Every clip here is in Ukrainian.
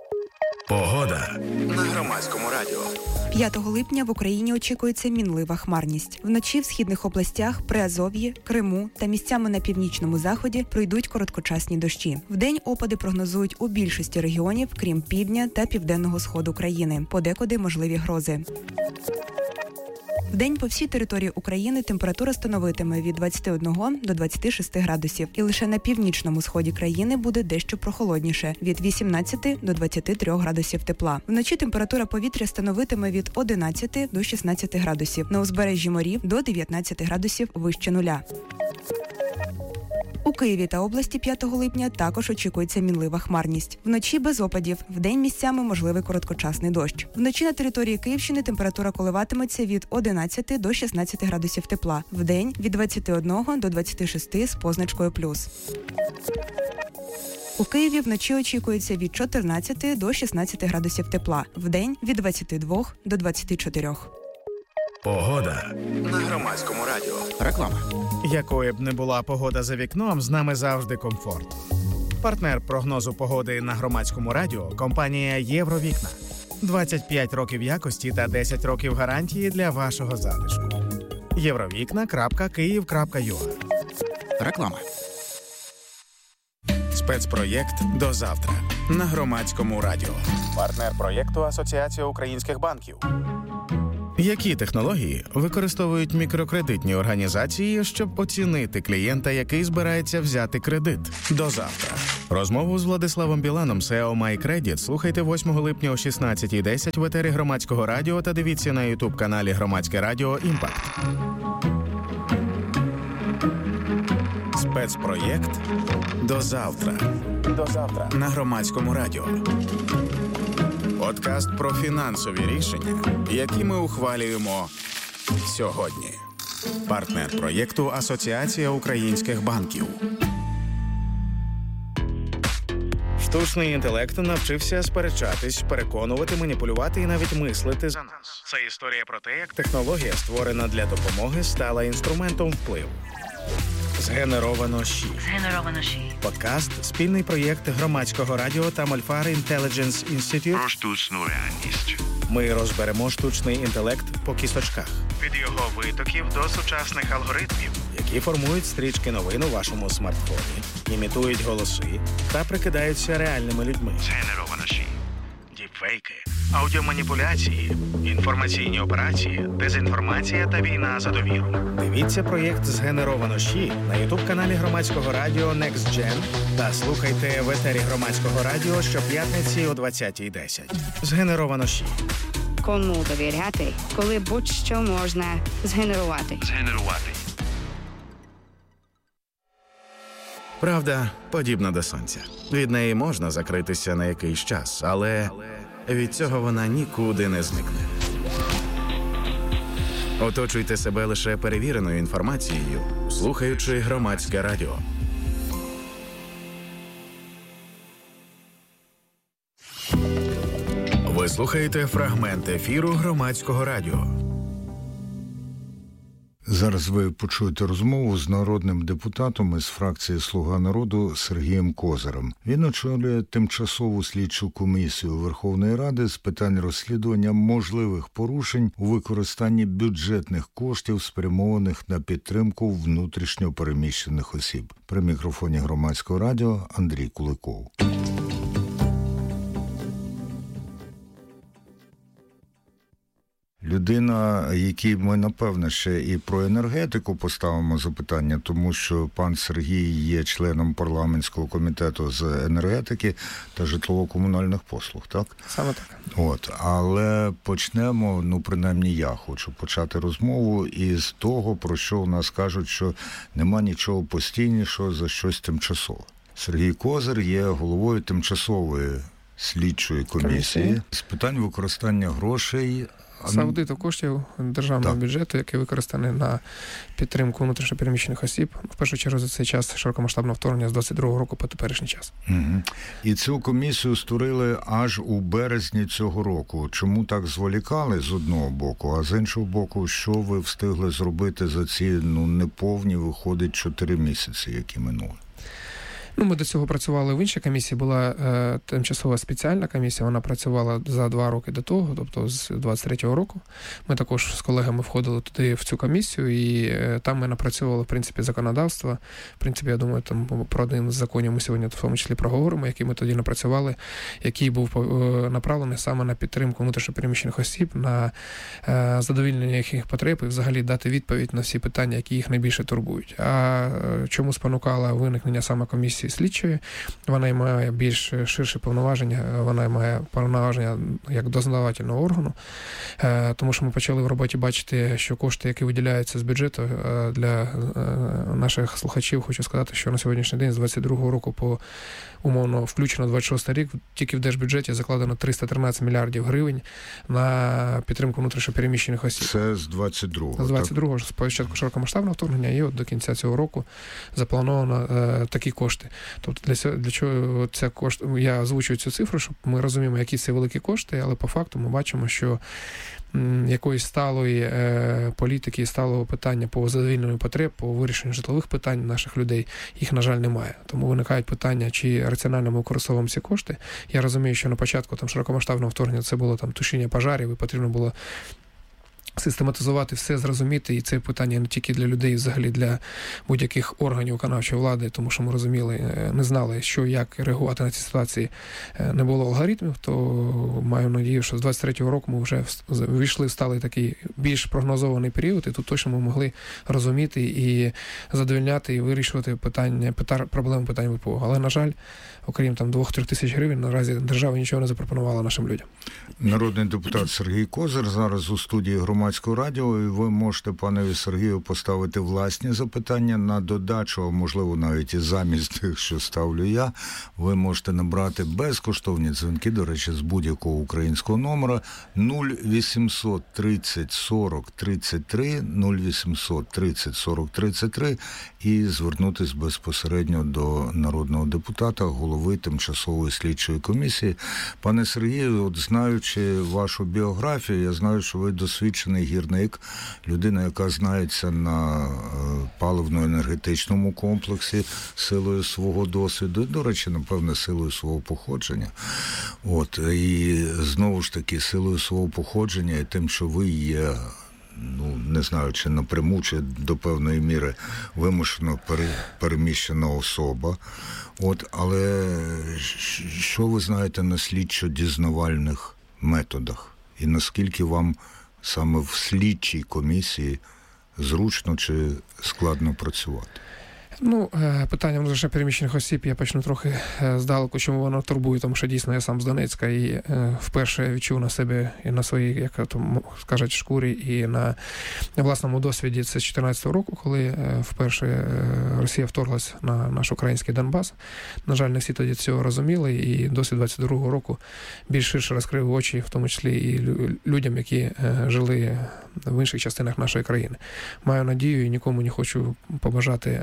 Погода на Громадському радіо. 5 липня в Україні очікується мінлива хмарність. Вночі в східних областях, Приазов'ї, Криму та місцями на північному заході пройдуть короткочасні дощі. Вдень опади прогнозують у більшості регіонів, крім півдня та південного сходу країни. Подекуди можливі грози. Вдень по всій території України температура становитиме від 21 до 26 градусів. І лише на північному сході країни буде дещо прохолодніше – від 18 до 23 градусів тепла. Вночі температура повітря становитиме від 11 до 16 градусів. На узбережжі морів – до 19 градусів вище нуля. У Києві та області 5 липня також очікується мінлива хмарність. Вночі без опадів, вдень місцями можливий короткочасний дощ. Вночі на території Київщини температура коливатиметься від 11 до 16 градусів тепла. Вдень від 21 до 26 з позначкою плюс. У Києві вночі очікується від 14 до 16 градусів тепла. Вдень від 22 до 24. Погода на Громадському радіо. Реклама. Якою б не була погода за вікном, з нами завжди комфорт. Партнер прогнозу погоди на Громадському радіо – компанія «Євровікна». 25 років якості та 10 років гарантії для вашого затишку. Євровікна.Київ.ua. Реклама. Спецпроєкт «До завтра» на Громадському радіо. Партнер проєкту Асоціація українських банків. Які технології використовують мікрокредитні організації, щоб оцінити клієнта, який збирається взяти кредит? До завтра. Розмову з Владиславом Біланом, SEO MyCredit, слухайте 8 липня о 16:10 в етері Громадського радіо та дивіться на YouTube-каналі Громадське радіо «Імпакт». Спецпроєкт «До завтра». До завтра. На Громадському радіо. Подкаст про фінансові рішення, які ми ухвалюємо сьогодні. Партнер проєкту Асоціація українських банків. Штучний інтелект навчився сперечатись, переконувати, маніпулювати і навіть мислити за нас. Це історія про те, як технологія, створена для допомоги, стала інструментом впливу. Згенеровано ЩІ. Подкаст – спільний проєкт Громадського радіо та Мольфар Intelligence Institute Про штучну реальність. Ми розберемо штучний інтелект по кісточках. Від його витоків до сучасних алгоритмів, які формують стрічки новин у вашому смартфоні, імітують голоси та прикидаються реальними людьми. Згенеровано ЩІ. Діпфейки, аудіоманіпуляції, інформаційні операції, дезінформація та війна за довіру. Дивіться проєкт «Згенеровано ЩІ» на YouTube-каналі Громадського радіо Next Gen та слухайте в етері Громадського радіо щоп'ятниці о 20:10. «Згенеровано ЩІ». Кому довіряти, коли будь-що можна згенерувати? Правда подібна до сонця. Від неї можна закритися на якийсь час, але від цього вона нікуди не зникне. Оточуйте себе лише перевіреною інформацією, слухаючи Громадське радіо. Ви слухаєте фрагмент ефіру Громадського радіо. Зараз ви почуєте розмову з народним депутатом із фракції «Слуга народу» Сергієм Козирем. Він очолює тимчасову слідчу комісію Верховної Ради з питань розслідування можливих порушень у використанні бюджетних коштів, спрямованих на підтримку внутрішньо переміщених осіб. При мікрофоні Громадського радіо Андрій Куликов. Людина, якій ми, напевно, ще і про енергетику поставимо запитання, тому що пан Сергій є членом парламентського комітету з енергетики та житлово-комунальних послуг, так? Саме так. Але почнемо, принаймні я хочу почати розмову із того, про що у нас кажуть, що нема нічого постійнішого за щось тимчасове. Сергій Козир є головою тимчасової слідчої комісії з питань використання грошей з аудиту коштів державного бюджету, який використаний на підтримку внутрішньопереміщених осіб, в першу чергу за цей час широкомасштабного вторгнення з 22-го року по теперішній час. Угу. І цю комісію створили аж у березні цього року. Чому так зволікали з одного боку, а з іншого боку, що ви встигли зробити за ці неповні, виходить, 4 місяці, які минули? Ми до цього працювали в іншій комісії, була тимчасова спеціальна комісія, вона працювала за 2 роки до того, тобто з 23-го року. Ми також з колегами входили туди, в цю комісію, і там ми напрацьовували, в принципі, законодавство. В принципі, я думаю, там про один з законів ми сьогодні в тому числі проговоримо, який ми тоді напрацювали, який був направлений саме на підтримку внутрішньопереміщених осіб, на задовільнення їхніх потреб і взагалі дати відповідь на всі питання, які їх найбільше турбують. А чому спонукала виникнення саме комісії слідчої? Вона має більш ширше повноваження, вона має повноваження як дознавательного органу, тому що ми почали в роботі бачити, що кошти, які виділяються з бюджету, для наших слухачів, хочу сказати, що на сьогоднішній день з 22-го року по умовно включено 26-й рік, тільки в держбюджеті закладено 313 мільярдів гривень на підтримку внутрішньопереміщених осіб. Це з 22-го. З 22-го, з початку широкомасштабного вторгнення, і от до кінця цього року заплановано такі кошти. Тобто для чого ця кошти, я озвучую цю цифру, щоб ми розуміємо, які це великі кошти, але по факту ми бачимо, що якоїсь сталої політики, сталого питання по задовільненню потреб, по вирішенню житлових питань наших людей, їх, на жаль, немає. Тому виникають питання, чи раціонально ми використовуємо ці кошти. Я розумію, що на початку широкомасштабного вторгнення це було тушіння пожарів, і потрібно було систематизувати все, зрозуміти, і це питання не тільки для людей, взагалі для будь-яких органів виконавчої влади, тому що ми розуміли, не знали, що, як реагувати на ці ситуації, не було алгоритмів, то маю надію, що з 23-го року ми вже ввійшли в сталий такий більш прогнозований період, і тут точно ми могли розуміти і задовольняти, і вирішувати проблеми питань ВПО. Але, на жаль, окрім 2-3 тисяч гривень, наразі держава нічого не запропонувала нашим людям. Народний депутат Сергій Козир зараз у студії Громадського радіо, і ви можете панові Сергію поставити власні запитання на додачу, а можливо навіть і замість тих, що ставлю я. Ви можете набрати безкоштовні дзвінки, до речі, з будь-якого українського номера 0800 30 40 33, 0800 30 40 33 і звернутися безпосередньо до народного депутата, голови Тимчасової слідчої комісії. Пане Сергію, от знаючи вашу біографію, я знаю, що ви досвідчений гірник, людина, яка знається на паливно-енергетичному комплексі силою свого досвіду, до речі, напевне, силою свого походження. І знову ж таки, силою свого походження і тим, що ви є, не знаю, чи напряму, чи до певної міри вимушено переміщена особа. Але що ви знаєте на слідчо-дізнавальних методах? І наскільки вам саме в слідчій комісії зручно чи складно працювати? Питання внутрішньопереміщених осіб я почну трохи здалеку, чому воно турбує, тому що дійсно я сам з Донецька і вперше відчув на себе і на своїй, як кажуть, шкурі, і на власному досвіді це з 2014 року, коли вперше Росія вторглась на наш український Донбас. На жаль, не всі тоді цього розуміли, і досвід 22-го року більш ширше розкрив очі, в тому числі і людям, які жили в інших частинах нашої країни. Маю надію і нікому не хочу побажати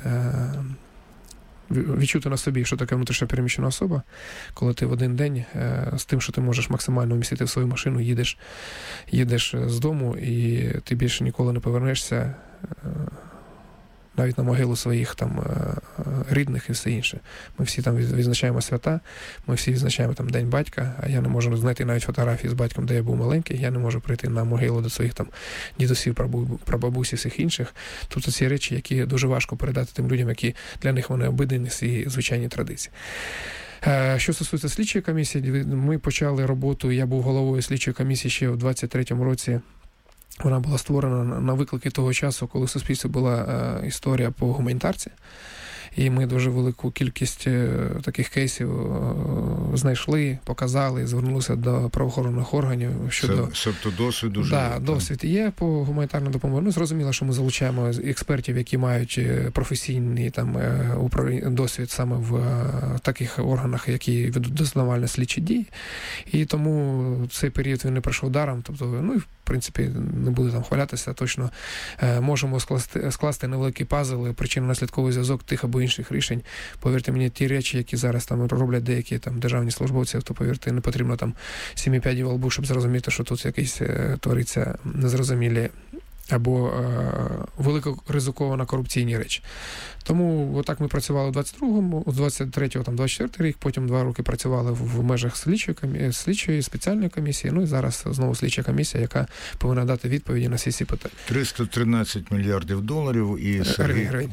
відчути на собі, що таке внутрішньо переміщена особа, коли ти в один день з тим, що ти можеш максимально вмістити в свою машину, їдеш з дому, і ти більше ніколи не повернешся навіть на могилу своїх рідних і все інше. Ми всі там відзначаємо свята, ми всі відзначаємо День батька, а я не можу знайти навіть фотографії з батьком, де я був маленький, я не можу прийти на могилу до своїх дідусів, прабабусів і всіх інших. Тобто ці речі, які дуже важко передати тим людям, які для них вони обиденність і звичайні традиції. Що стосується слідчої комісії, ми почали роботу, я був головою слідчої комісії ще в 23-му році. Вона була створена на виклики того часу, коли в суспільстві була історія по гуманітарці. І ми дуже велику кількість таких кейсів знайшли, показали, звернулися до правоохоронних органів щодо... Тобто досвід уже... Так, досвід є по гуманітарній допомозі. Зрозуміло, що ми залучаємо експертів, які мають професійний досвід саме в таких органах, які ведуть дознавальні слідчі дії. І тому цей період він не пройшов даром. Тобто, в принципі, не буду хвалятися, точно можемо скласти невеликий пазл, причинно-наслідковий зв'язок тих або інших рішень. Повірте мені, ті речі, які зараз роблять деякі державні службовці, то, повірте, не потрібно 7 п'ядів во лбу, щоб зрозуміти, що тут якісь твориться незрозумілі або великоризикована корупційні речі. Тому отак ми працювали у 22-му, у 23-го, там 24-й рік, потім 2 роки працювали в межах слідчої спеціальної комісії, ну і зараз знову слідча комісія, яка повинна дати відповіді на всі ці питання. 313 мільярдів доларів і гривень.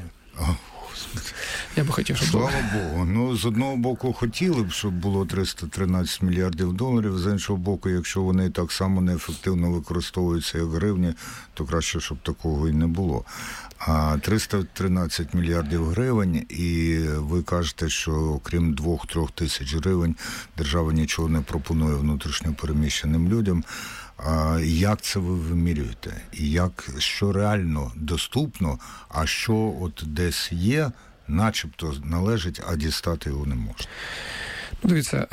Я би хотів, щоб Слава Богу. Ну, з одного боку, хотіли б, щоб було 313 мільярдів доларів, з іншого боку, якщо вони так само неефективно використовуються, як гривні, то краще, щоб такого і не було. А 313 мільярдів гривень, і ви кажете, що окрім 2-3 тисяч гривень держава нічого не пропонує внутрішньо переміщеним людям. А як це ви вимірюєте? І що реально доступно, а що от десь є, начебто належить, а дістати його не можна? Дивіться,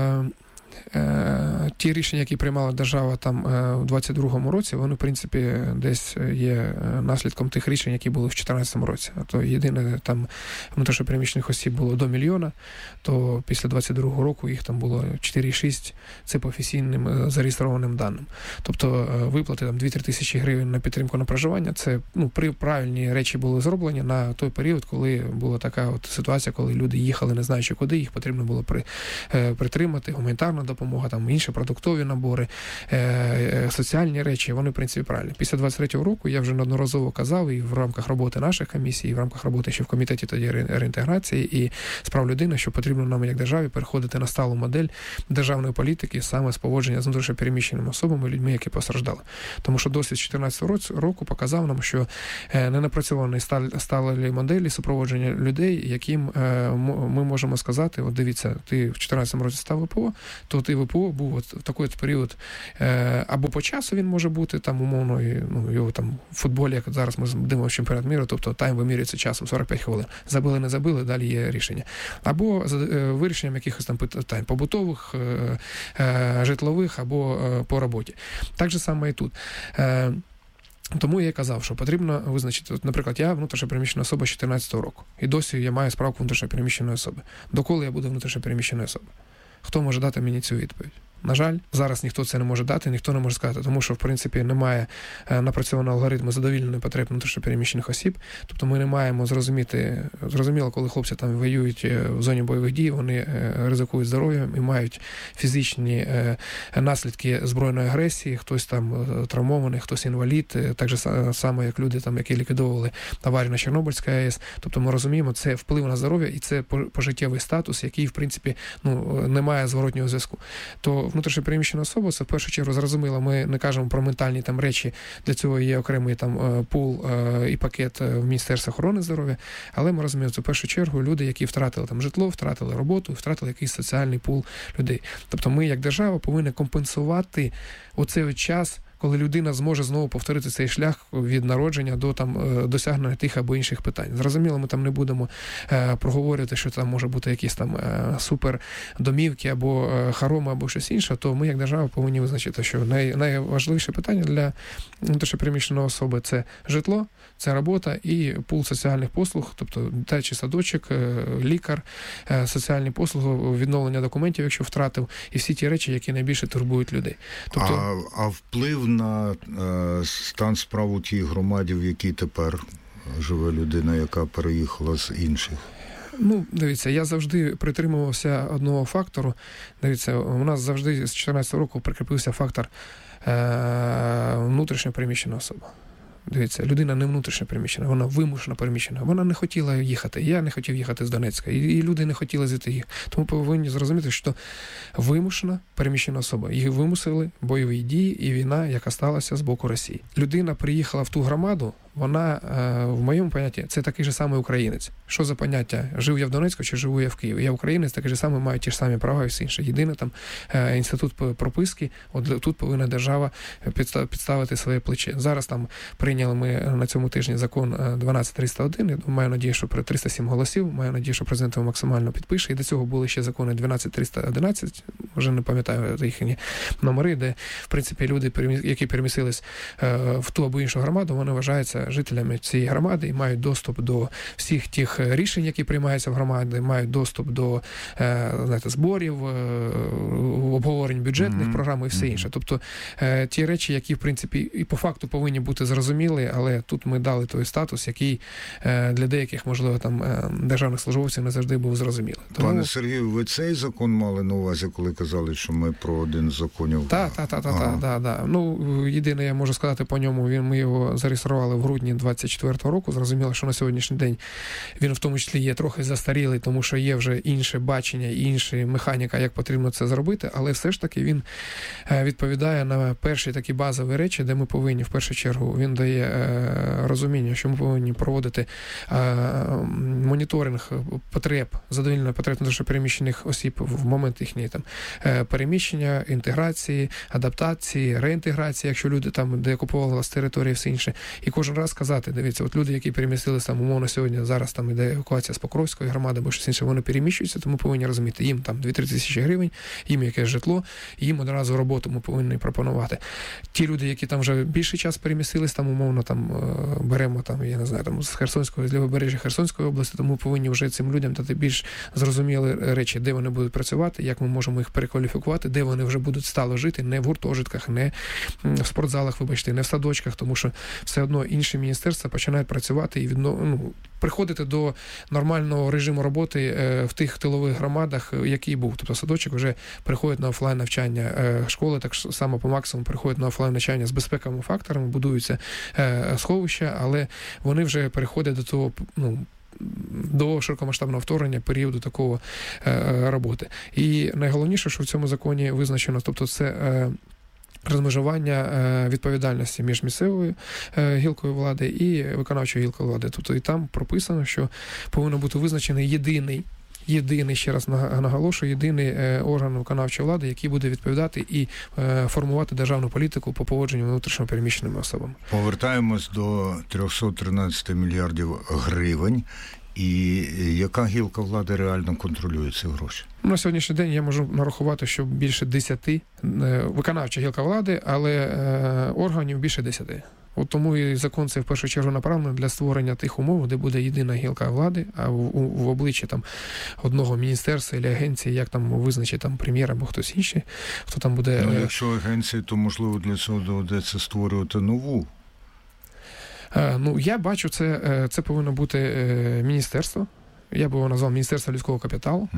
ті рішення, які приймала держава там у 22-му році, вони, в принципі, десь є наслідком тих рішень, які були в 2014 році. А то єдине, там внутрішньопереміщених осіб було до мільйона, то після 22-го року їх там було 4,6, це по офіційним зареєстрованим даним. Тобто виплати там 2-3 тисячі гривень на підтримку на проживання, це правильні речі були зроблені на той період, коли була така от ситуація, коли люди їхали, не знаючи куди, їх потрібно було притримати, гуманітарна допомога, там інші продуктові набори, соціальні речі, вони, в принципі, правильні. Після 23-го року я вже неодноразово казав і в рамках роботи наших комісій, і в рамках роботи ще в комітеті тоді реінтеграції і справ людини, що потрібно нам, як державі, переходити на сталу модель державної політики саме з поводження з внутрішньопереміщеними особами, людьми, які постраждали. Тому що досвід 2014 року показав нам, що не напрацьовані сталої моделі супроводження людей, яким ми можемо сказати, от дивіться, ти в 2014 році став ВПО, то ти ВПО був от в такий період, або по часу він може бути, там, умовно, його там в футболі, як зараз ми дивимося чемпіонат міру, тобто тайм вимірюється часом 45 хвилин. Забили, не забили, далі є рішення. Або за вирішенням якихось там питань побутових, житлових, або по роботі. Так же саме і тут. Тому я і казав, що потрібно визначити, от, наприклад, я внутрішньопереміщена особа з 2014 року, і досі я маю справку внутрішньопереміщеної особи. Доколи я буду внутрішньопереміщеною особою? Хто може дати мені цю відповідь? На жаль, зараз ніхто це не може дати, ніхто не може сказати, тому що, в принципі, немає напрацьованого алгоритму задовільної потреб внутрішньопереміщених осіб. Тобто ми не маємо зрозуміло, коли хлопці там воюють в зоні бойових дій, вони ризикують здоров'ям і мають фізичні наслідки збройної агресії, хтось там травмований, хтось інвалід, так же само, як люди, там, які ліквідовували аварію на Чорнобильській АЕС. Тобто ми розуміємо, це вплив на здоров'я і це пожиттєвий статус, який, в принципі, не має зворотнього зв'язку. То внутрішньопереміщена особа, це в першу чергу зрозуміло, ми не кажемо про ментальні там речі, для цього є окремий там пул і пакет в Міністерстві охорони здоров'я, але ми розуміємо, це в першу чергу люди, які втратили там житло, втратили роботу, втратили якийсь соціальний пул людей. Тобто ми, як держава, повинні компенсувати оцей час, коли людина зможе знову повторити цей шлях від народження до там досягнення тих або інших питань. Зрозуміло, ми там не будемо проговорювати, що там може бути якісь там супер домівки або хороми, або щось інше, то ми, як держава, повинні визначити, що найважливіше питання для внутрішньопереміщеної особи – це житло, це робота і пул соціальних послуг, тобто дитячий садочок, лікар, соціальні послуги, відновлення документів, якщо втратив, і всі ті речі, які найбільше турбують людей. Тобто, а вплив на стан справ у тій громаді, в якій тепер живе людина, яка переїхала з інших? Дивіться, я завжди притримувався одного фактору. Дивіться, у нас завжди з 2014 року прикріпився фактор внутрішньо переміщена особа. Дивіться, людина не внутрішньо переміщена, вона вимушено переміщена. Вона не хотіла їхати. Я не хотів їхати з Донецька. І люди не хотіли звідти їх. Тому повинні зрозуміти, що вимушена переміщена особа. Їх вимусили бойові дії і війна, яка сталася з боку Росії. Людина приїхала в ту громаду, вона, в моєму понятті, це такий же самий українець. Що за поняття? Жив я в Донецьку чи живу я в Києві? Я українець, такий же самий, маю ті ж самі права і все інше. Єдине там інститут прописки, от тут повинна держава підставити своє плече. Зараз там прийняли ми на цьому тижні закон 12301, я маю надію, що про 307 голосів, маю надію, що президент його максимально підпише. І до цього були ще закони 12311, вже не пам'ятаю їхні номери, де, в принципі, люди, які перемістились в ту або іншу громаду, вони вважаються жителями цієї громади і мають доступ до всіх тих рішень, які приймаються в громаді, мають доступ до зборів, обговорень бюджетних програм і все інше. Тобто ті речі, які, в принципі, і по факту повинні бути зрозумілі, але тут ми дали той статус, який для деяких, можливо, там державних службовців не завжди був зрозумілий. Тому... Пане Сергію, ви цей закон мали на увазі, коли казали, що ми про один з законів? Так. Ну, єдине, я можу сказати по ньому, ми його зареєстрували в грудні 24-го року. Зрозуміло, що на сьогоднішній день він в тому числі є трохи застарілий, тому що є вже інше бачення і інша механіка, як потрібно це зробити, але все ж таки він відповідає на перші такі базові речі, де ми повинні, в першу чергу, він дає розуміння, що ми повинні проводити моніторинг потреб, задовільної потреб внутрішньопереміщених осіб в момент їхньої там переміщення, інтеграції, адаптації, реінтеграції, якщо люди там деокуповували з території, все інше. І кожен раз сказати, дивіться, от люди, які перемістилися там, умовно, сьогодні, зараз там іде евакуація з Покровської громади, або щось інше, вони переміщуються, тому повинні розуміти, їм там 2-3 тисячі гривень, їм якесь житло, їм одразу роботу ми повинні пропонувати. Ті люди, які там вже більший час перемістились, там, умовно, там, беремо, там, я не знаю, там, з Херсонської, з лівобережжя Херсонської області, тому повинні вже цим людям дати більш зрозумілі речі, де вони будуть працювати, як ми можемо їх перекваліфікувати, де вони вже будуть стало жити, не в гуртожитках, не в спортзалах, вибачте, не в садочках, тому що все одно інші міністерства починають працювати і приходити до нормального режиму роботи в тих тилових громадах, який був. Тобто садочок вже приходить на офлайн навчання, школи так само по максимуму приходять на офлайн навчання з безпековими факторами, будуються сховища, але вони вже переходять до того, до широкомасштабного вторгнення, періоду такого роботи. І найголовніше, що в цьому законі визначено, тобто це розмежування відповідальності між місцевою гілкою влади і виконавчою гілкою влади. Тобто і там прописано, що повинен бути визначений єдиний, ще раз наголошую, єдиний орган виконавчої влади, який буде відповідати і формувати державну політику по поводженню внутрішньо переміщеними особами. Повертаємось до 313 мільярдів гривень. І яка гілка влади реально контролює ці гроші? На сьогоднішній день я можу нарахувати, що більше 10 виконавча гілка влади, але органів більше 10. От тому і закон це в першу чергу направлений для створення тих умов, де буде єдина гілка влади, а в обличчі там одного міністерства або агенції, як там визначить там прем'єр або хтось інший, хто там буде... якщо агенції, то можливо для цього доведеться створювати нову. Я бачу, це повинно бути міністерство. Я б його назвав Міністерство людського капіталу.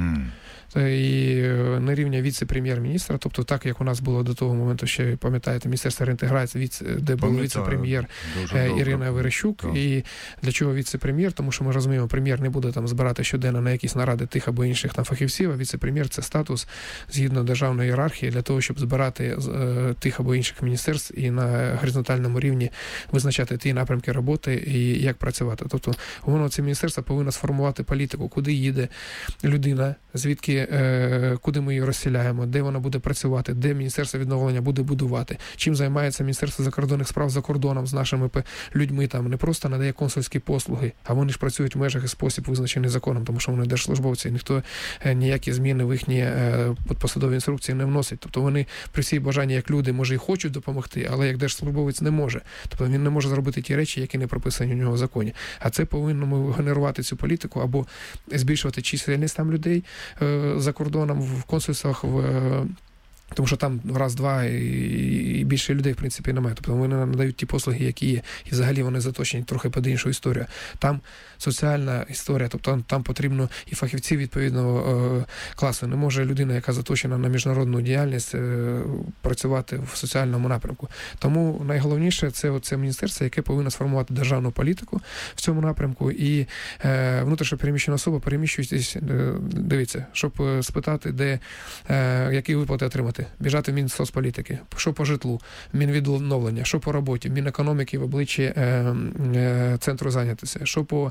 І на рівні віце-прем'єр-міністра, тобто так, як у нас було до того моменту, ще, пам'ятаєте, Міністерство реінтеграції, де був віце-прем'єр Ірина Верещук. І для чого віце-прем'єр? Тому що ми розуміємо, прем'єр не буде там збирати щоденно на якісь наради тих або інших там фахівців, а віце-прем'єр – це статус згідно державної ієрархії для того, щоб збирати тих або інших міністерств і на горизонтальному рівні визначати ті напрямки роботи і як працювати. Тобто, воно це міністерство повинно сформувати політику, куди їде людина, звідки, куди ми її розселяємо, де вона буде працювати, де Міністерство відновлення буде будувати, чим займається Міністерство закордонних справ за кордоном з нашими людьми, там не просто надає консульські послуги, а вони ж працюють в межах і спосіб, визначений законом, тому що вони держслужбовці, і ніхто ніякі зміни в їхні посадові інструкції не вносить. Тобто вони при всій бажанні, як люди, може і хочуть допомогти, але як держслужбовець не може. Тобто він не може зробити ті речі, які не прописані у нього в законі. А це повинно генерувати цю політику або збільшувати чисельність там людей за кордоном, в консульствах, тому що там раз-два і більше людей, в принципі, немає. Тобто вони надають ті послуги, які є. І взагалі вони заточені трохи під іншу історію. Там соціальна історія, тобто там потрібно і фахівці відповідного класу. Не може людина, яка заточена на міжнародну діяльність, працювати в соціальному напрямку. Тому найголовніше це міністерство, яке повинно сформувати державну політику в цьому напрямку. І внутрішньо переміщена особа переміщується, дивіться, щоб спитати, де, які виплати отримати. Біжати в Мінсоцполітики, що по житлу, Мінвідновлення, що по роботі, Мінекономіки в обличчі центру зайнятості, що по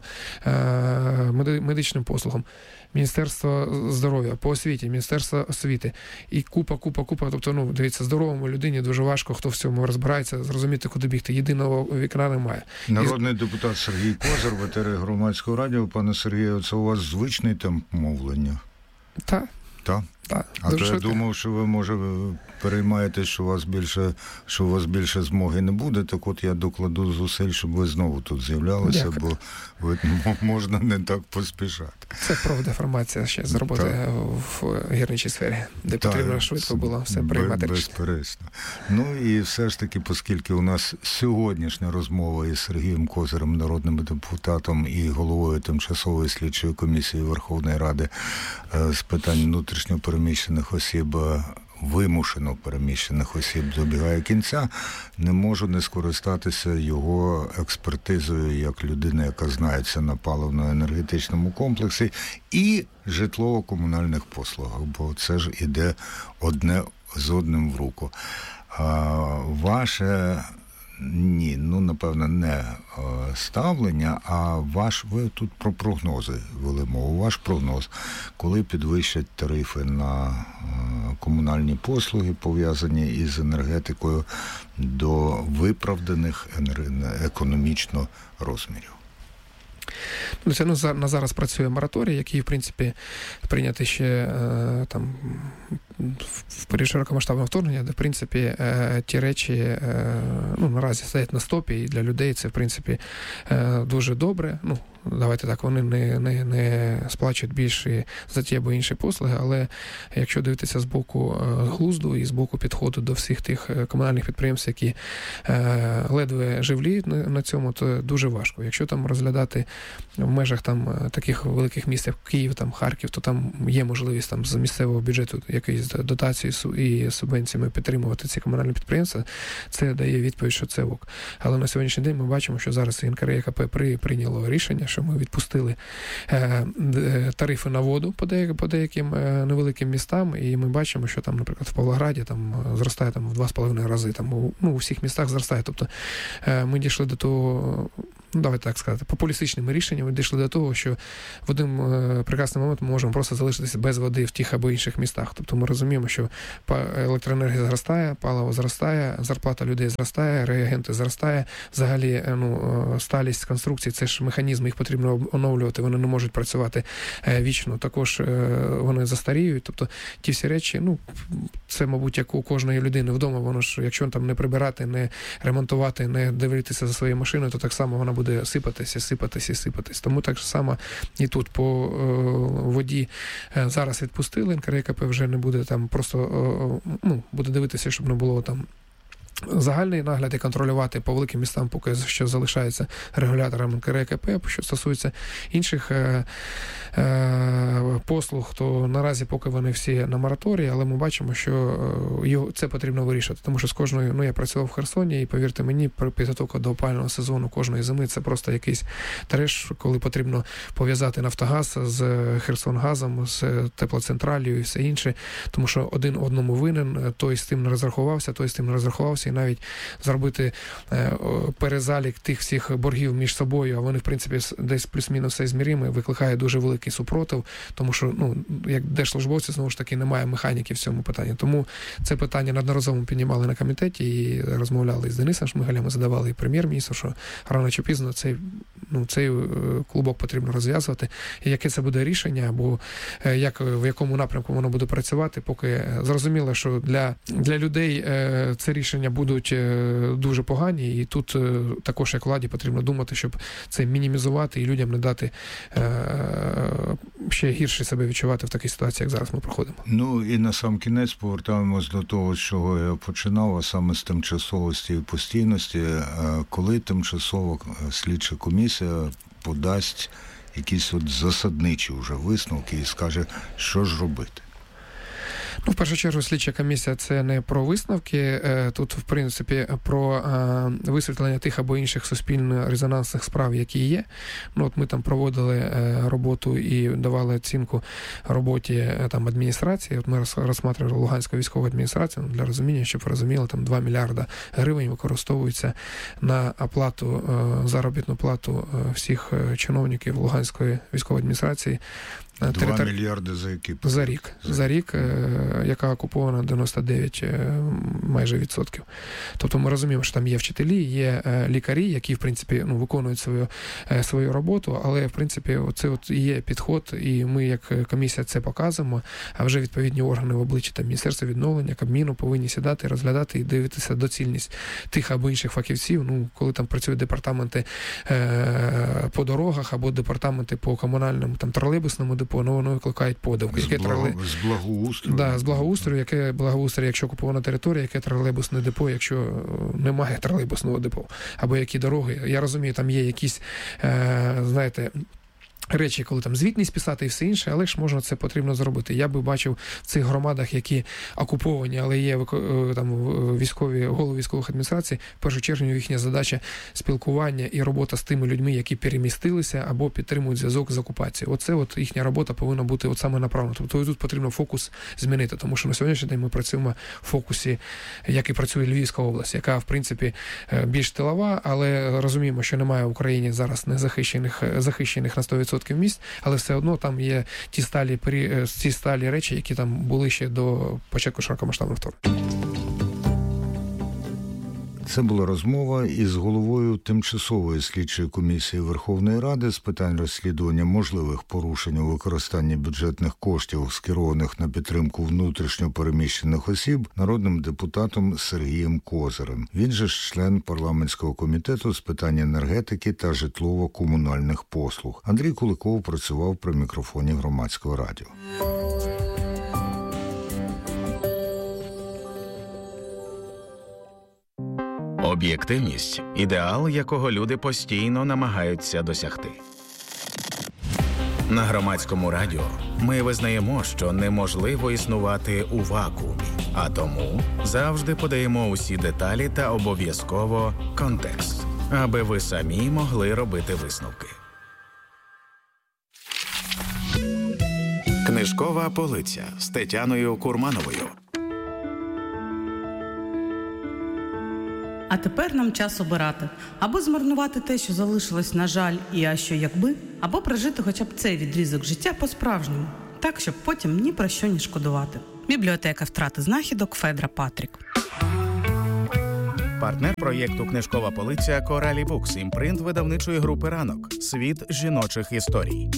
медичним послугам, Міністерство здоров'я, по освіті, Міністерство освіти. І купа. Тобто, дивіться, здоровому людині дуже важко, хто в цьому розбирається, зрозуміти, куди бігти. Єдиного вікна немає. Народний депутат Сергій Козир, в етері Громадського радіо. Пане Сергію, це у вас звичний темп мовлення? Так. Так? А то я думав, що ви, може, переймаєте, що у вас більше змоги не буде, так от я докладу зусиль, щоб ви знову тут з'являлися, бо можна не так поспішати. Це профдеформація ще з роботи в гірничій сфері, де потрібно швидко було все приймати. Безперечно. Ну і все ж таки, оскільки у нас сьогоднішня розмова із Сергієм Козирем, народним депутатом і головою Тимчасової слідчої комісії Верховної Ради з питань внутрішньо переміщених осіб, вимушено переміщених осіб добігає кінця, не можу не скористатися його експертизою як людина, яка знається на паливно-енергетичному комплексі і житлово-комунальних послугах, бо це ж іде одне з одним в руку. Ваше напевно, не ставлення, а ви тут про прогнози вели мову. Ваш прогноз, коли підвищать тарифи на комунальні послуги, пов'язані із енергетикою, до виправданих економічно розмірів? Це на зараз працює мораторій, який, в принципі, прийнятий ще там в період широкомасштабного вторгнення, де, в принципі, ті речі наразі стоять на стопі, і для людей це, в принципі, дуже добре. Давайте так, вони не сплачують більше за ті або інші послуги, але якщо дивитися з боку глузду і з боку підходу до всіх тих комунальних підприємств, які ледве живлі на цьому, то дуже важко. Якщо там розглядати в межах там таких великих міст, як Київ, там Харків, то там є можливість там з місцевого бюджету якоїсь дотації і субвенціями підтримувати ці комунальні підприємства, це дає відповідь, що це ок. Але на сьогоднішній день ми бачимо, що зараз НКРЕКП прийняло рішення, що ми відпустили тарифи на воду по деяким невеликим містам, і ми бачимо, що там, наприклад, в Павлограді там зростає там в 2,5 рази, там у всіх містах зростає. Тобто ми дійшли до того, давайте так сказати, популістичними рішеннями дійшли до того, що в один прекрасний момент ми можемо просто залишитися без води в тих або інших містах. Тобто ми розуміємо, що електроенергія зростає, паливо зростає, зарплата людей зростає, реагенти зростає, взагалі сталість конструкцій, це ж механізми, їх потрібно оновлювати, вони не можуть працювати вічно, також вони застаріють. Тобто ті всі речі, це, мабуть, як у кожної людини вдома, воно ж, якщо там не прибирати, не ремонтувати, не дивитися за своєю машиною, то так само вона буде сипатись. Тому так само і тут по воді зараз відпустили, НКРЕКП вже не буде там просто, буде дивитися, щоб не було там загальний нагляд і контролювати по великим містам, поки що залишається регулятором НКРЕКП. Що стосується інших послуг, то наразі поки вони всі на мораторії, але ми бачимо, що це потрібно вирішити. Тому що з кожною, я працював в Херсоні, і повірте мені, підготовка до опалювального сезону кожної зими, це просто якийсь треш, коли потрібно пов'язати Нафтогаз з Херсонгазом, з теплоцентралію і все інше, тому що один одному винен, той з тим не розрахувався, і навіть зробити перезалік тих всіх боргів між собою, а вони, в принципі, десь плюс-мінус все зміримо, викликає дуже великий супротив, тому що, як держслужбовці, знову ж таки, немає механіки в цьому питанні. Тому це питання неодноразово піднімали на комітеті і розмовляли з Денисом Шмигалем, ми задавали і прем'єр-міністру, що рано чи пізно цей клубок потрібно розв'язувати. І яке це буде рішення, або в якому напрямку воно буде працювати, поки зрозуміло, що для людей це рішення будуть дуже погані, і тут також як владі потрібно думати, щоб це мінімізувати і людям не дати ще гірше себе відчувати в такій ситуації, як зараз ми проходимо. І на сам кінець повертаємось до того, з чого я починав, а саме з тимчасовості і постійності. Коли тимчасова слідча комісія подасть якісь засадничі вже висновки і скаже, що ж робити? В першу чергу, слідча комісія – це не про висновки, тут, в принципі, про висвітлення тих або інших суспільно-резонансних справ, які є. Ми там проводили роботу і давали оцінку роботі там адміністрації. Ми розглядали Луганську військову адміністрацію, для розуміння, щоб ви розуміли, там 2 мільярда гривень використовуються на оплату, заробітну плату всіх чиновників Луганської військової адміністрації. 2 мільярди за який? За рік. яка окупована 99 майже відсотків. Тобто ми розуміємо, що там є вчителі, є лікарі, які, в принципі, виконують свою роботу, але, в принципі, це є підход, і ми, як комісія, це показуємо, а вже відповідні органи в обличчі, там, Міністерства відновлення, Кабміну повинні сідати, розглядати і дивитися доцільність тих або інших фахівців. Коли там працюють департаменти по дорогах або департаменти по комунальному, там, тролейбусному депо, вони викликають подив. З благоустрою. Да, з благоустрою, яке благоустрій, якщо окупована територія, яке тролейбусне депо, якщо немає тролейбусного депо, або які дороги. Я розумію, там є якісь, знаєте, речі, коли там звітність писати і все інше, але ж можна це потрібно зробити. Я би бачив в цих громадах, які окуповані, але є там голови військових адміністрацій, в першу чергу їхня задача спілкування і робота з тими людьми, які перемістилися або підтримують зв'язок з окупацією. Оце їхня робота повинна бути саме направлена. Тобто тут потрібно фокус змінити, тому що на сьогоднішній день ми працюємо в фокусі, як і працює Львівська область, яка, в принципі, більш тилова, але розуміємо, що немає в Україні зараз захищених на 100% місць, але все одно там є ті сталі речі, які там були ще до початку широкомасштабного вторгнення. Це була розмова із головою Тимчасової слідчої комісії Верховної Ради з питань розслідування можливих порушень у використанні бюджетних коштів, скерованих на підтримку внутрішньо переміщених осіб, народним депутатом Сергієм Козирем. Він же ж член парламентського комітету з питань енергетики та житлово-комунальних послуг. Андрій Куликов працював при мікрофоні Громадського радіо. Об'єктивність – ідеал, якого люди постійно намагаються досягти. На Громадському радіо ми визнаємо, що неможливо існувати у вакуумі, а тому завжди подаємо усі деталі та обов'язково контекст, аби ви самі могли робити висновки. Книжкова полиця з Тетяною Курмановою. А тепер нам час обирати. Або змарнувати те, що залишилось, на жаль, і а що якби, або прожити хоча б цей відрізок життя по-справжньому, так, щоб потім ні про що не шкодувати. Бібліотека втрати знахідок Федра Патрік. Партнер проєкту «Книжкова полиця» Коралі Букс, імпринт видавничої групи «Ранок». Світ жіночих історій.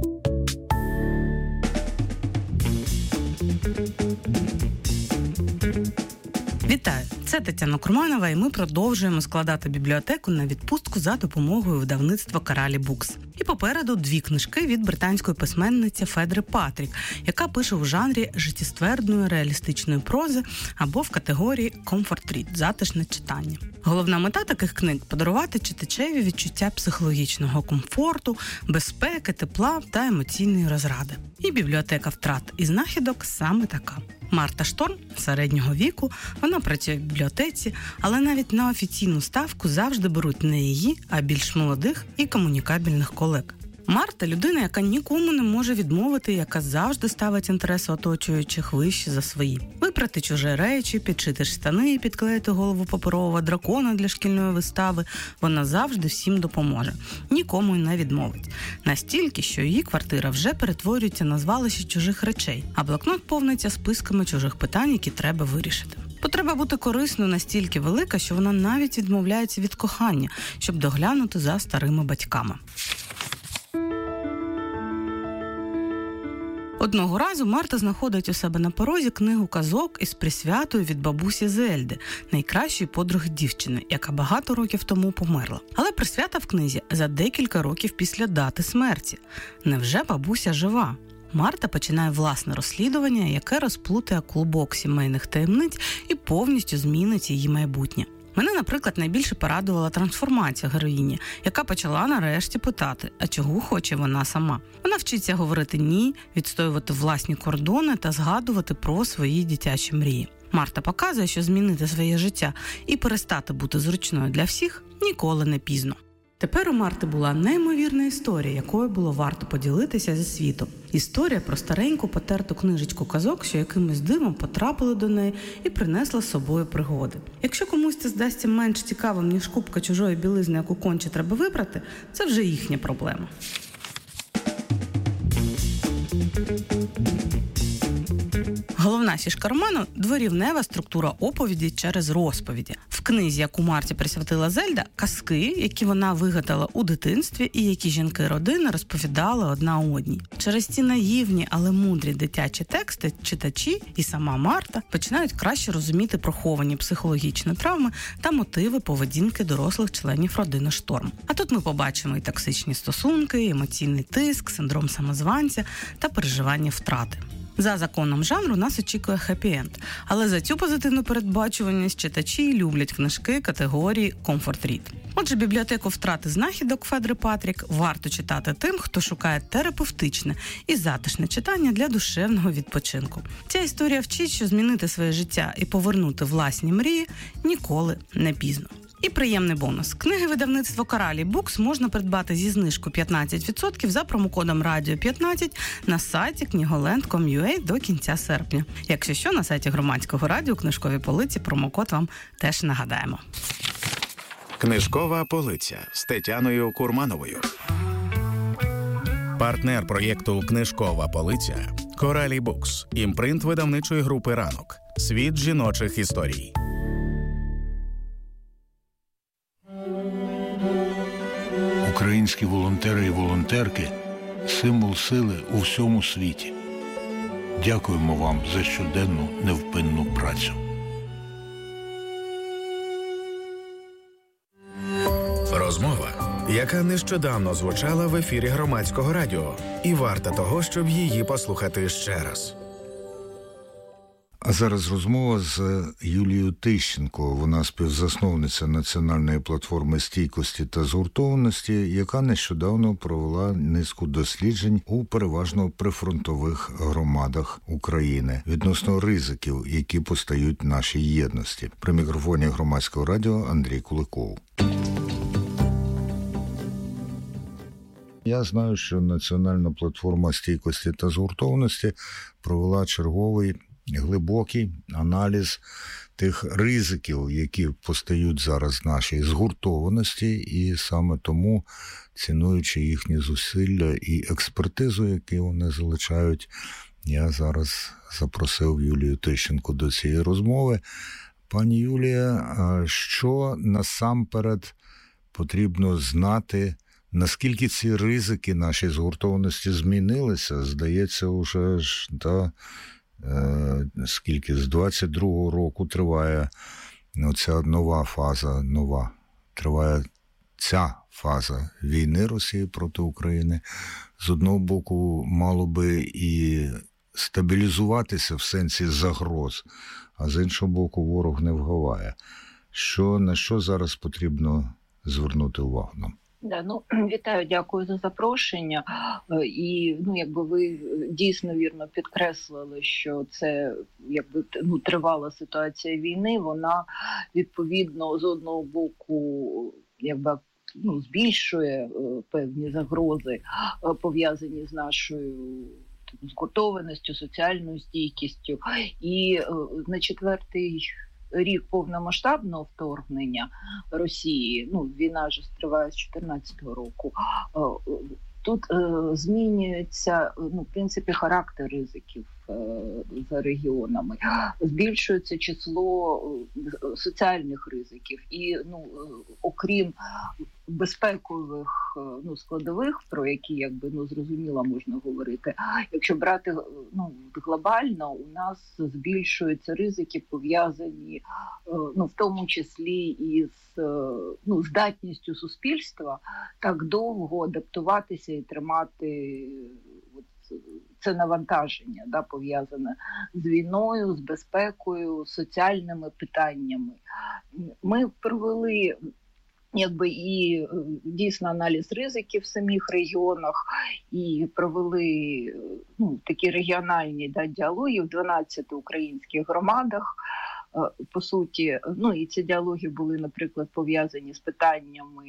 Вітаю! Це Тетяна Курманова, і ми продовжуємо складати бібліотеку на відпустку за допомогою видавництва Коралі Букс. І попереду 2 книжки від британської письменниці Федри Патрік, яка пише в жанрі життєствердної реалістичної прози або в категорії «Comfort Read» – затишне читання. Головна мета таких книг – подарувати читачеві відчуття психологічного комфорту, безпеки, тепла та емоційної розради. І бібліотека втрат і знахідок саме така. Марта Шторм середнього віку, вона працює в бібліотеці, але навіть на офіційну ставку завжди беруть не її, а більш молодих і комунікабельних колег. Марта – людина, яка нікому не може відмовити, яка завжди ставить інтереси оточуючих вище за свої. Випрати чужі речі, підшити штани і підклеїти голову паперового дракона для шкільної вистави – вона завжди всім допоможе. Нікому й не відмовить. Настільки, що її квартира вже перетворюється на звалище чужих речей, а блокнот повниться списками чужих питань, які треба вирішити. Потреба бути корисною настільки велика, що вона навіть відмовляється від кохання, щоб доглянути за старими батьками. Одного разу Марта знаходить у себе на порозі книгу казок із присвятою від бабусі Зельди, найкращої подруги дівчини, яка багато років тому померла. Але присвята в книзі за декілька років після дати смерті. Невже бабуся жива? Марта починає власне розслідування, яке розплутає клубок сімейних таємниць і повністю змінить її майбутнє. Мене, наприклад, найбільше порадувала трансформація героїні, яка почала нарешті питати, а чого хоче вона сама. Вона вчиться говорити «ні», відстоювати власні кордони та згадувати про свої дитячі мрії. Марта показує, що змінити своє життя і перестати бути зручною для всіх ніколи не пізно. Тепер у Марти була неймовірна історія, якою було варто поділитися зі світом. Історія про стареньку потерту книжечку казок, що якимось дивом потрапили до неї і принесла з собою пригоди. Якщо комусь це здасться менш цікавим, ніж купка чужої білизни, яку конче треба випрати, це вже їхня проблема. Головна фішка роману – дворівнева структура оповіді через розповіді. В книзі, яку Марті присвятила Зельда, казки, які вона вигадала у дитинстві і які жінки родини розповідали одна одній. Через ці наївні, але мудрі дитячі тексти читачі і сама Марта починають краще розуміти приховані психологічні травми та мотиви поведінки дорослих членів родини Шторм. А тут ми побачимо і токсичні стосунки, і емоційний тиск, синдром самозванця та переживання втрати. За законом жанру нас очікує хеппі-енд, але за цю позитивну передбачуваність читачі люблять книжки категорії «Comfort Read». Отже, бібліотеку втрати знахідок Федри Патрік варто читати тим, хто шукає терапевтичне і затишне читання для душевного відпочинку. Ця історія вчить, що змінити своє життя і повернути власні мрії ніколи не пізно. І приємний бонус. Книги видавництва Коралі Букс можна придбати зі знижкою 15% за промокодом «Радіо15» на сайті knigoland.com.ua до кінця серпня. Якщо що, на сайті Громадського радіо книжкові полиці промокод вам теж нагадаємо. Книжкова полиця з Тетяною Курмановою. Партнер проєкту «Книжкова полиця» Коралі Букс. Імпринт видавничої групи «Ранок». Світ жіночих історій. Українські волонтери і волонтерки – символ сили у всьому світі. Дякуємо вам за щоденну невпинну працю. Розмова, яка нещодавно звучала в ефірі Громадського радіо, і варта того, щоб її послухати ще раз. А зараз розмова з Юлією Тищенко. Вона співзасновниця Національної платформи стійкості та згуртованості, яка нещодавно провела низку досліджень у переважно прифронтових громадах України відносно ризиків, які постають нашій єдності. При мікрофоні Громадського радіо Андрій Куликов. Я знаю, що Національна платформа стійкості та згуртованості провела черговий глибокий аналіз тих ризиків, які постають зараз нашій згуртованості, і саме тому, цінуючи їхні зусилля і експертизу, які вони залучають, я зараз запросив Юлію Тищенко до цієї розмови. Пані Юлія, що насамперед потрібно знати, наскільки ці ризики нашої згуртованості змінилися? Здається, уже ж, скільки з 22-го року триває ця нова фаза, триває ця фаза війни Росії проти України. З одного боку, мало би і стабілізуватися в сенсі загроз, а з іншого боку, ворог не вгаває. На що зараз потрібно звернути увагу нам? Вітаю, дякую за запрошення. І ви дійсно вірно підкреслили, що це тривала ситуація війни. Вона відповідно з одного боку збільшує певні загрози, пов'язані з нашою згуртованістю, соціальною стійкістю. І на 4-й рік повномасштабного вторгнення Росії, війна ж триває з 2014 року, тут змінюється, в принципі, характер ризиків за регіонами. Збільшується число соціальних ризиків. І, окрім безпекових складових, про які, зрозуміло можна говорити, якщо брати глобально, у нас збільшуються ризики, пов'язані, в тому числі із здатністю суспільства так довго адаптуватися і тримати це навантаження, пов'язане з війною, з безпекою, соціальними питаннями. Ми провели і дійсно аналіз ризиків в самих регіонах і провели такі регіональні діалоги в 12 українських громадах. По суті, і ці діалоги були, наприклад, пов'язані з питаннями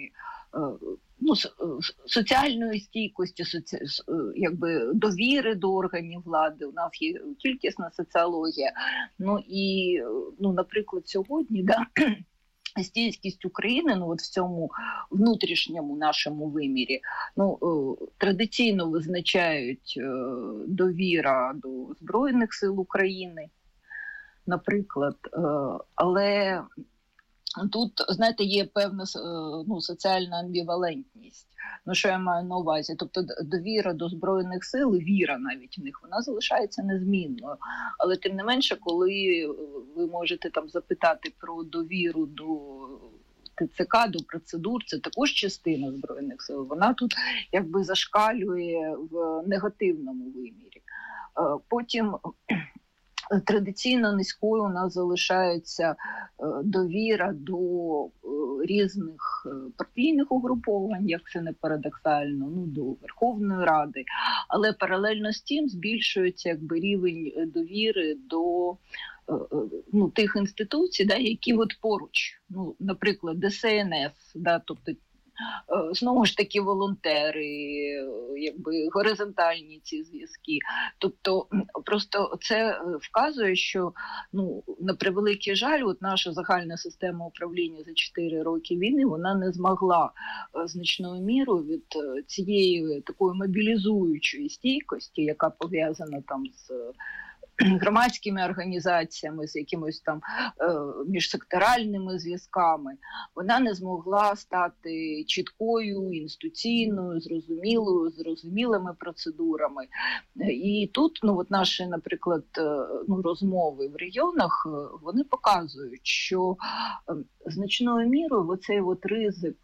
соціальної стійкості, довіри до органів влади. У нас є кількісна соціологія. Наприклад, сьогодні, стійкість України, ну от в цьому внутрішньому нашому вимірі, традиційно визначають довіра до Збройних сил України, наприклад, але тут, знаєте, є певна соціальна амбівалентність. Що я маю на увазі? Тобто довіра до Збройних сил, віра навіть в них, вона залишається незмінною. Але тим не менше, коли ви можете там запитати про довіру до ТЦК, до процедур, це також частина Збройних сил, вона тут якби зашкалює в негативному вимірі. Потім традиційно низькою у нас залишається довіра до різних партійних угруповань, як це не парадоксально, до Верховної Ради, але паралельно з тим збільшується якби рівень довіри до тих інституцій, які от поруч, наприклад, ДСНС, тобто знову ж таки волонтери, якби горизонтальні ці зв'язки. Тобто просто це вказує, що на превеликий жаль, от наша загальна система управління за 4 роки війни, вона не змогла значною мірою від цієї такої мобілізуючої стійкості, яка пов'язана там з громадськими організаціями, з якимось там міжсекторальними зв'язками, вона не змогла стати чіткою, інституційною, зрозумілими процедурами. І тут, от наші, наприклад, розмови в регіонах, вони показують, що значною мірою оцей от ризик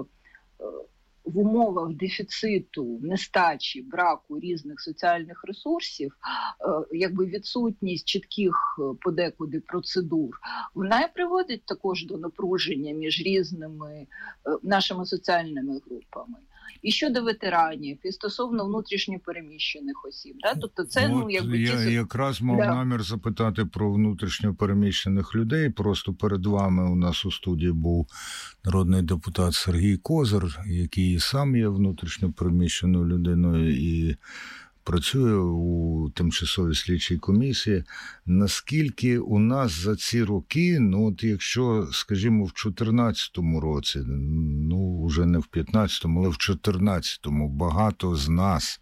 в умовах дефіциту, нестачі, браку різних соціальних ресурсів, якби відсутність чітких подекуди процедур, вона і приводить також до напруження між різними нашими соціальними групами. І щодо ветеранів, і стосовно внутрішньопереміщених осіб. Тобто це, я якраз мав намір запитати про внутрішньопереміщених людей. Просто перед вами у нас у студії був народний депутат Сергій Козир, який сам є внутрішньопереміщеною людиною і працює у тимчасовій слідчій комісії. Наскільки у нас за ці роки, якщо, скажімо, в 2014 році, вже не в 2015, але в 2014 багато з нас,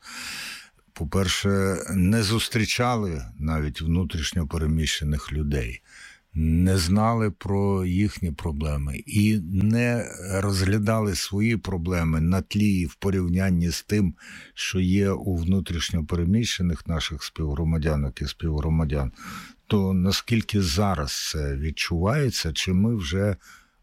по-перше, не зустрічали навіть внутрішньо переміщених людей, не знали про їхні проблеми і не розглядали свої проблеми на тлі і в порівнянні з тим, що є у внутрішньо переміщених наших співгромадянок і співгромадян, то наскільки зараз це відчувається, чи ми вже